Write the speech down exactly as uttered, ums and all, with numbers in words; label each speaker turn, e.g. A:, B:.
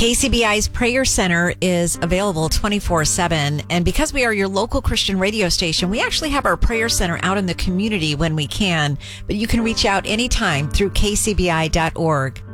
A: K C B I's Prayer Center is available twenty-four seven. And because we are your local Christian radio station, we actually have our Prayer Center out in the community when we can. But you can reach out anytime through k c b i dot org.